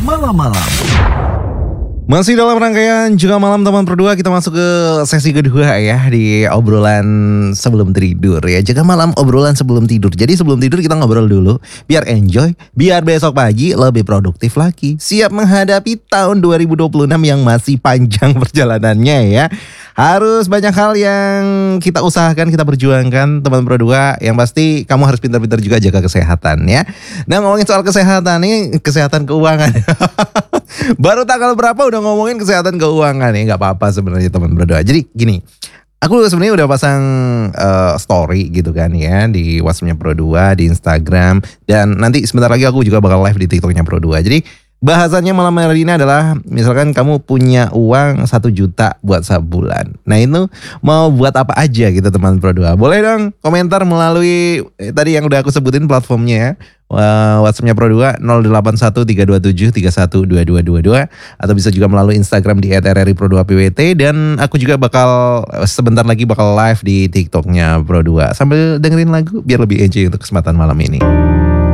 Malam-malam. Masih dalam rangkaian juga malam teman berdua, kita masuk ke sesi kedua ya di obrolan sebelum tidur ya. Juga malam obrolan sebelum tidur. Jadi sebelum tidur kita ngobrol dulu biar enjoy, biar besok pagi lebih produktif lagi. Siap menghadapi tahun 2026 yang masih panjang perjalanannya ya. Harus banyak hal yang kita usahakan, kita perjuangkan teman berdua. Yang pasti kamu harus pintar-pintar juga jaga kesehatan ya. Nah, ngomongin soal kesehatan nih, kesehatan keuangan. Baru tanggal berapa udah ngomongin kesehatan keuangan ya, nggak apa-apa sebenarnya teman berdua. Jadi gini, aku sebenarnya udah pasang story gitu kan ya di WhatsApp-nya Pro2, di Instagram, dan nanti sebentar lagi aku juga bakal live di TikTok-nya Pro2. Jadi bahasannya malam hari ini adalah misalkan kamu punya uang 1 juta buat sebulan. Nah itu mau buat apa aja gitu teman Pro2. Boleh dong komentar melalui tadi yang udah aku sebutin platformnya ya. WhatsApp-nya Pro2 081327312222 atau bisa juga melalui Instagram di @rripro2pwt, dan aku juga bakal sebentar lagi bakal live di TikTok-nya Pro2 sambil dengerin lagu biar lebih enjoy untuk kesempatan malam ini.